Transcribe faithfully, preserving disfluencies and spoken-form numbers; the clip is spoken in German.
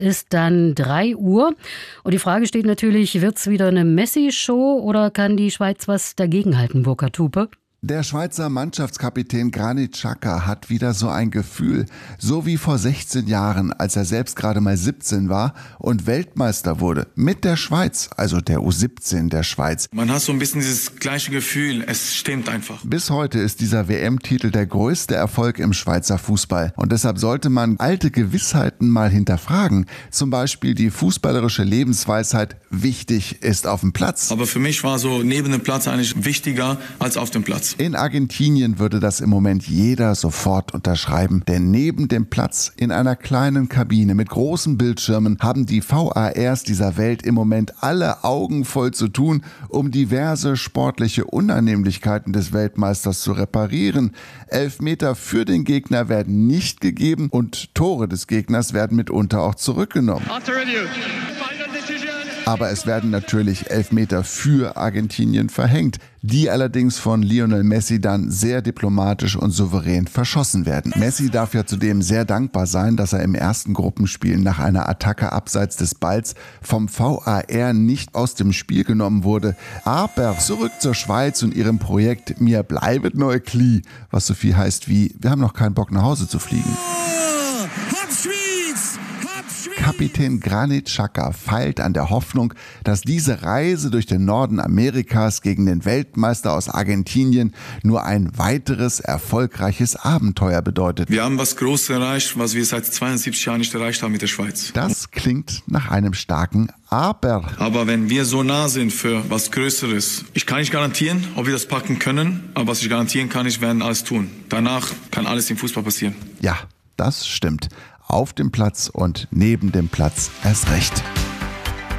ist dann drei Uhr. Und die Frage steht natürlich, wird es wieder eine Messi-Show oder kann die Schweiz was dagegenhalten, Burkhard Hupe? Der Schweizer Mannschaftskapitän Granit Xhaka hat wieder so ein Gefühl, so wie vor sechzehn Jahren, als er selbst gerade mal siebzehn war und Weltmeister wurde. Mit der Schweiz, also der U siebzehn der Schweiz. Man hat so ein bisschen dieses gleiche Gefühl, es stimmt einfach. Bis heute ist dieser W M-Titel der größte Erfolg im Schweizer Fußball. Und deshalb sollte man alte Gewissheiten mal hinterfragen. Zum Beispiel die fußballerische Lebensweisheit, wichtig ist auf dem Platz. Aber für mich war so neben dem Platz eigentlich wichtiger als auf dem Platz. In Argentinien würde das im Moment jeder sofort unterschreiben, denn neben dem Platz in einer kleinen Kabine mit großen Bildschirmen haben die V A Rs dieser Welt im Moment alle Augen voll zu tun, um diverse sportliche Unannehmlichkeiten des Weltmeisters zu reparieren. Elfmeter für den Gegner werden nicht gegeben und Tore des Gegners werden mitunter auch zurückgenommen. Aber es werden natürlich Elfmeter für Argentinien verhängt, die allerdings von Lionel Messi dann sehr diplomatisch und souverän verschossen werden. Messi darf ja zudem sehr dankbar sein, dass er im ersten Gruppenspiel nach einer Attacke abseits des Balls vom V A R nicht aus dem Spiel genommen wurde. Aber zurück zur Schweiz und ihrem Projekt Mir bleibet neu Kli, was so viel heißt wie, wir haben noch keinen Bock nach Hause zu fliegen. Kapitän Granit Xhaka feilt an der Hoffnung, dass diese Reise durch den Norden Amerikas gegen den Weltmeister aus Argentinien nur ein weiteres erfolgreiches Abenteuer bedeutet. Wir haben was Großes erreicht, was wir seit zweiundsiebzig Jahren nicht erreicht haben mit der Schweiz. Das klingt nach einem starken Aber. Aber wenn wir so nah sind für was Größeres, ich kann nicht garantieren, ob wir das packen können, aber was ich garantieren kann, ich werde alles tun. Danach kann alles im Fußball passieren. Ja, das stimmt. Auf dem Platz und neben dem Platz erst recht.